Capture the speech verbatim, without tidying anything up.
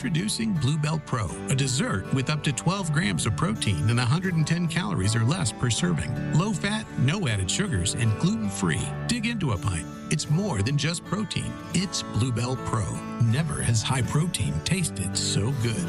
Introducing Bluebell Pro, a dessert with up to twelve grams of protein and one hundred ten calories or less per serving. Low fat, no added sugars, and gluten-free. Dig into a pint. It's more than just protein. It's Bluebell Pro. Never has high protein tasted so good.